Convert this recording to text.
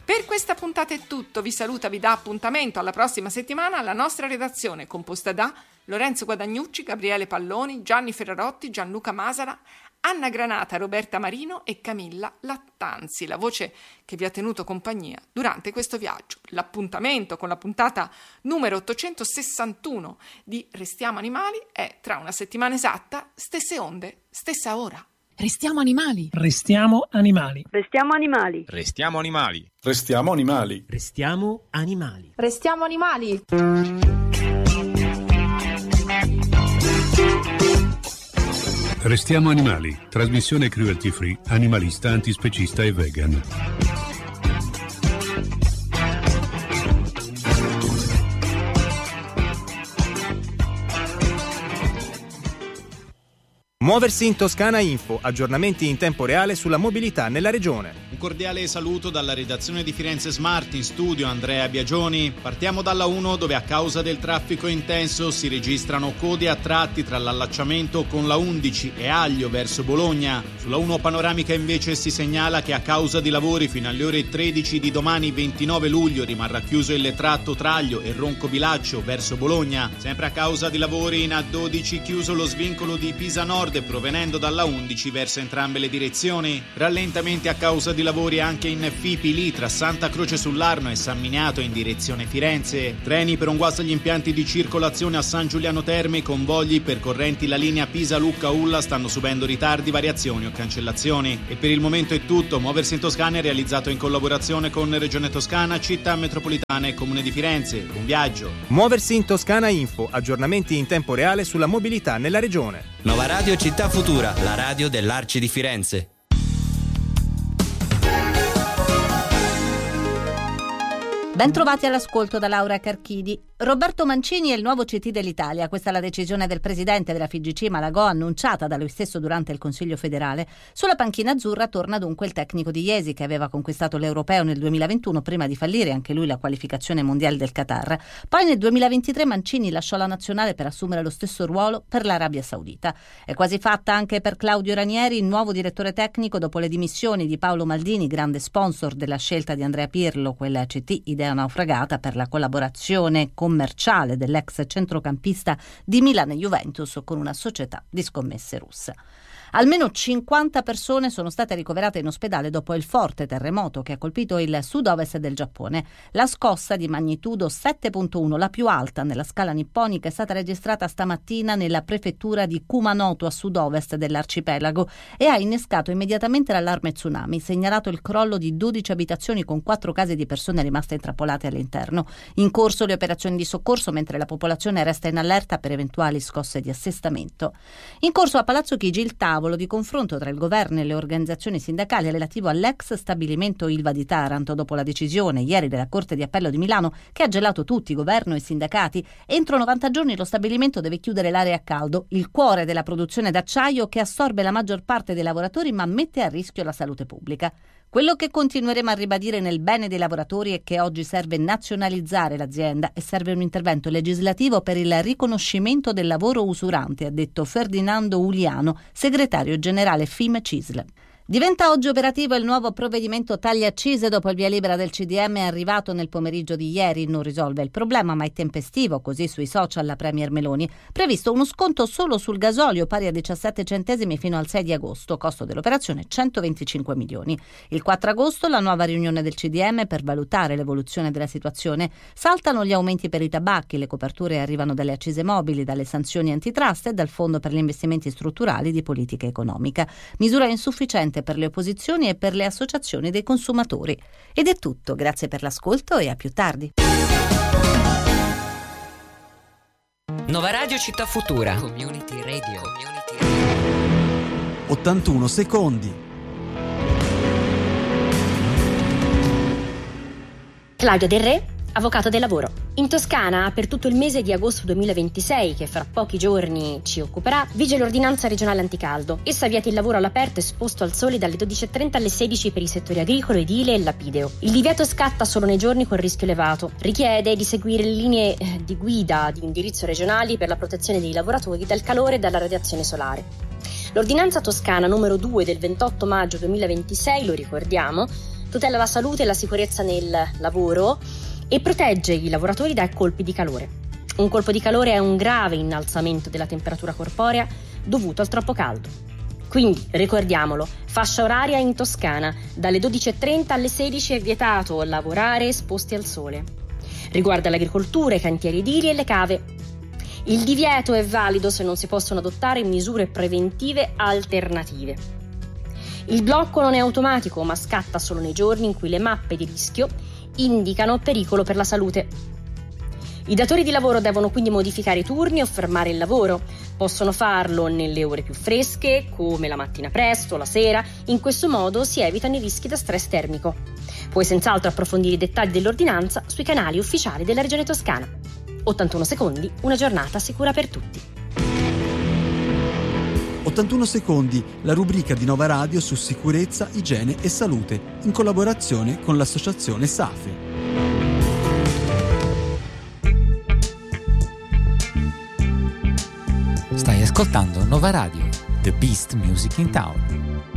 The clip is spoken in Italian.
Per questa puntata è tutto, vi saluta, vi dà appuntamento alla prossima settimana alla nostra redazione composta da Lorenzo Guadagnucci, Gabriele Palloni, Gianni Ferrarotti, Gianluca Masala, Anna Granata, Roberta Marino e Camilla Lattanzi, la voce che vi ha tenuto compagnia durante questo viaggio. L'appuntamento con la puntata numero 861 di Restiamo Animali è tra una settimana esatta, stesse onde, stessa ora. Restiamo animali. Restiamo animali. Restiamo animali. Restiamo animali. Restiamo animali. Restiamo animali. Restiamo animali. Restiamo animali. Trasmissione cruelty free, animalista, antispecista e vegan. Muoversi in Toscana Info, aggiornamenti in tempo reale sulla mobilità nella regione. Un cordiale saluto dalla redazione di Firenze Smart, in studio Andrea Biagioni. Partiamo dalla 1 dove a causa del traffico intenso si registrano code a tratti tra l'allacciamento con la 11 e Aglio verso Bologna. Sulla 1 panoramica invece si segnala che a causa di lavori fino alle ore 13 di domani 29 luglio rimarrà chiuso il tratto Traglio e Ronco Bilaccio verso Bologna. Sempre a causa di lavori in A12 chiuso lo svincolo di Pisa Nord provenendo dalla 11 verso entrambe le direzioni. Rallentamenti a causa di lavori anche in Fipili tra Santa Croce sull'Arno e San Miniato in direzione Firenze. Treni per un guasto agli impianti di circolazione a San Giuliano Terme. Convogli percorrenti la linea Pisa-Lucca-Ulla stanno subendo ritardi, variazioni o cancellazioni. E per il momento è tutto. Muoversi in Toscana è realizzato in collaborazione con Regione Toscana, Città Metropolitana e Comune di Firenze. Buon viaggio. Muoversi in Toscana Info, aggiornamenti in tempo reale sulla mobilità nella regione. Nuova Radio Città Futura, la radio dell'Arci di Firenze. Ben trovati all'ascolto da Laura Carchidi. Roberto Mancini è il nuovo CT dell'Italia. Questa è la decisione del presidente della FIGC Malagò, annunciata da lui stesso durante il Consiglio federale. Sulla panchina azzurra torna dunque il tecnico di Iesi, che aveva conquistato l'Europeo nel 2021 prima di fallire anche lui la qualificazione mondiale del Qatar. Poi nel 2023 Mancini lasciò la nazionale per assumere lo stesso ruolo per l'Arabia Saudita. È quasi fatta anche per Claudio Ranieri, il nuovo direttore tecnico dopo le dimissioni di Paolo Maldini, grande sponsor della scelta di Andrea Pirlo, quella CT idea naufragata per la collaborazione commerciale dell'ex centrocampista di Milan e Juventus con una società di scommesse russa. Almeno 50 persone sono state ricoverate in ospedale dopo il forte terremoto che ha colpito il sud-ovest del Giappone. La scossa di magnitudo 7.1, la più alta nella scala nipponica, è stata registrata stamattina nella prefettura di Kumanoto a sud-ovest dell'arcipelago e ha innescato immediatamente l'allarme tsunami, segnalato il crollo di 12 abitazioni con 4 case di persone rimaste intrappolate all'interno. In corso le operazioni di soccorso mentre la popolazione resta in allerta per eventuali scosse di assestamento. In corso a Palazzo Chigi il tavolo di confronto tra il governo e le organizzazioni sindacali relativo all'ex stabilimento Ilva di Taranto dopo la decisione ieri della Corte di Appello di Milano che ha gelato tutti, governo e sindacati. Entro 90 giorni lo stabilimento deve chiudere l'area a caldo, il cuore della produzione d'acciaio che assorbe la maggior parte dei lavoratori ma mette a rischio la salute pubblica. Quello che continueremo a ribadire nel bene dei lavoratori è che oggi serve nazionalizzare l'azienda e serve un intervento legislativo per il riconoscimento del lavoro usurante, ha detto Ferdinando Uliano, segretario generale FIM-CISL. Diventa oggi operativo il nuovo provvedimento taglia accise dopo il via libera del CDM arrivato nel pomeriggio di ieri. Non risolve il problema ma è tempestivo, così sui social la Premier Meloni. Previsto uno sconto solo sul gasolio pari a 17 centesimi fino al 6 di agosto, costo dell'operazione 125 milioni. Il 4 agosto la nuova riunione del CDM per valutare l'evoluzione della situazione. Saltano gli aumenti per i tabacchi, le coperture arrivano dalle accise mobili, dalle sanzioni antitrust e dal Fondo per gli investimenti strutturali di politica economica. Misura insufficiente per le opposizioni e per le associazioni dei consumatori. Ed è tutto, grazie per l'ascolto e a più tardi. Nuova Radio Città Futura. Community Radio. 81 secondi. Claudio Del Re, avvocato del lavoro. In Toscana, per tutto il mese di agosto 2026, che fra pochi giorni ci occuperà, vige l'ordinanza regionale anticaldo. Essa vieta il lavoro all'aperto esposto al sole dalle 12.30 alle 16 per i settori agricolo, edile e lapideo. Il divieto scatta solo nei giorni con rischio elevato. Richiede di seguire le linee di guida di indirizzo regionali per la protezione dei lavoratori dal calore e dalla radiazione solare. L'ordinanza toscana numero 2 del 28 maggio 2026, lo ricordiamo, tutela la salute e la sicurezza nel lavoro e protegge i lavoratori dai colpi di calore. Un colpo di calore è un grave innalzamento della temperatura corporea dovuto al troppo caldo. Quindi, ricordiamolo, fascia oraria in Toscana, dalle 12.30 alle 16 è vietato lavorare esposti al sole. Riguarda l'agricoltura, i cantieri edili e le cave. Il divieto è valido se non si possono adottare misure preventive alternative. Il blocco non è automatico, ma scatta solo nei giorni in cui le mappe di rischio indicano pericolo per la salute. I datori di lavoro devono quindi modificare i turni o fermare il lavoro. Possono farlo nelle ore più fresche, come la mattina presto, la sera. In questo modo si evitano i rischi da stress termico. Puoi senz'altro approfondire i dettagli dell'ordinanza sui canali ufficiali della Regione Toscana. 81 secondi, una giornata sicura per tutti. 81 secondi, la rubrica di Nova Radio su sicurezza, igiene e salute, in collaborazione con l'associazione SAFE. Stai ascoltando Nova Radio, the best music in town.